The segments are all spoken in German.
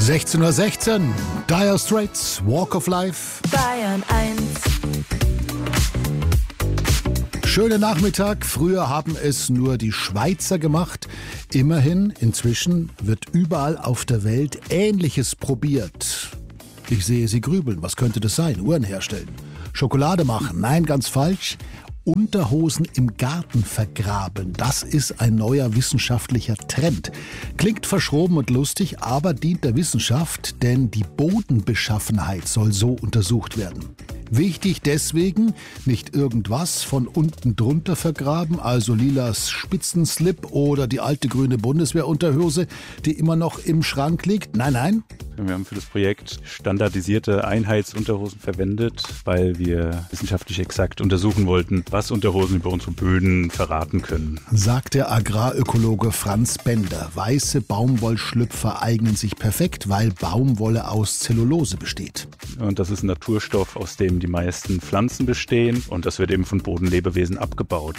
16:16 Uhr, Dire Straits, Walk of Life. Bayern 1. Schönen Nachmittag. Früher haben es nur die Schweizer gemacht. Immerhin, inzwischen wird überall auf der Welt Ähnliches probiert. Ich sehe Sie grübeln. Was könnte das sein? Uhren herstellen. Schokolade machen. Nein, ganz falsch. Unterhosen im Garten vergraben. Das ist ein neuer wissenschaftlicher Trend. Klingt verschroben und lustig, aber dient der Wissenschaft, denn die Bodenbeschaffenheit soll so untersucht werden. Wichtig deswegen, nicht irgendwas von unten drunter vergraben, also lilas Spitzenslip oder die alte grüne Bundeswehrunterhose, die immer noch im Schrank liegt. Nein, nein. Wir haben für das Projekt standardisierte Einheitsunterhosen verwendet, weil wir wissenschaftlich exakt untersuchen wollten, was Unterhosen über unsere Böden verraten können. Sagt der Agrarökologe Franz Bender. Weiße Baumwollschlüpfer eignen sich perfekt, weil Baumwolle aus Zellulose besteht. Und das ist ein Naturstoff, aus dem die meisten Pflanzen bestehen. Und das wird eben von Bodenlebewesen abgebaut.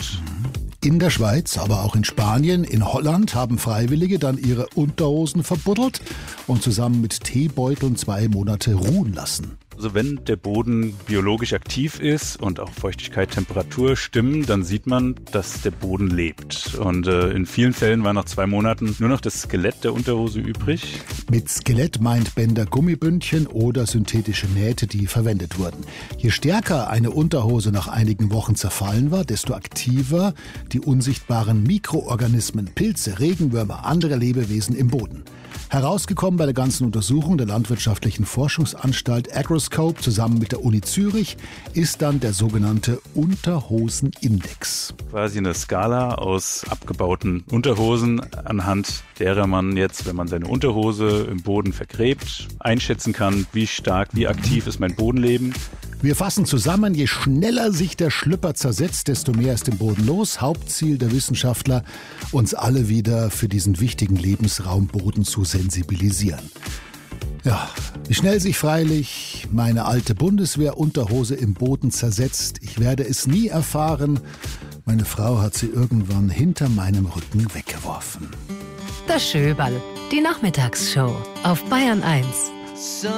In der Schweiz, aber auch in Spanien, in Holland haben Freiwillige dann ihre Unterhosen verbuddelt und zusammen mit Teebeuteln 2 Monate ruhen lassen. Also wenn der Boden biologisch aktiv ist und auch Feuchtigkeit, Temperatur stimmen, dann sieht man, dass der Boden lebt. Und in vielen Fällen war nach 2 Monaten nur noch das Skelett der Unterhose übrig. Mit Skelett meint Bender Gummibündchen oder synthetische Nähte, die verwendet wurden. Je stärker eine Unterhose nach einigen Wochen zerfallen war, desto aktiver die unsichtbaren Mikroorganismen, Pilze, Regenwürmer, andere Lebewesen im Boden. Herausgekommen bei der ganzen Untersuchung der Landwirtschaftlichen Forschungsanstalt Agroscope zusammen mit der Uni Zürich ist dann der sogenannte Unterhosenindex. Quasi eine Skala aus abgebauten Unterhosen, anhand derer man jetzt, wenn man seine Unterhose im Boden vergräbt, einschätzen kann, wie stark, wie aktiv ist mein Bodenleben. Wir fassen zusammen, je schneller sich der Schlüpper zersetzt, desto mehr ist im Boden los. Hauptziel der Wissenschaftler, uns alle wieder für diesen wichtigen Lebensraum Boden zu sensibilisieren. Ja, wie schnell sich freilich meine alte Bundeswehrunterhose im Boden zersetzt, ich werde es nie erfahren. Meine Frau hat sie irgendwann hinter meinem Rücken weggeworfen. Das Schöberl, die Nachmittagsshow auf Bayern 1.